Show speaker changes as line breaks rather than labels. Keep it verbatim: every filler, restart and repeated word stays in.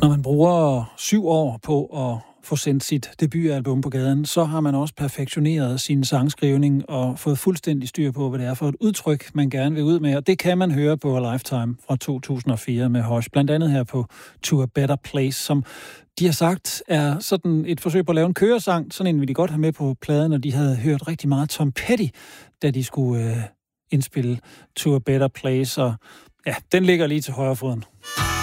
Når man bruger syv år på at få sendt sit debutalbum på gaden, så har man også perfektioneret sin sangskrivning og fået fuldstændig styr på, hvad det er for et udtryk, man gerne vil ud med. Og det kan man høre på Lifetime fra to tusind og fire med Hush. Blandt andet her på To a Better Place, som de har sagt er sådan et forsøg på at lave en køresang. Sådan en ville de godt have med på pladen, og de havde hørt rigtig meget Tom Petty, da de skulle øh, indspille To a Better Place. Og ja, den ligger lige til højre foden.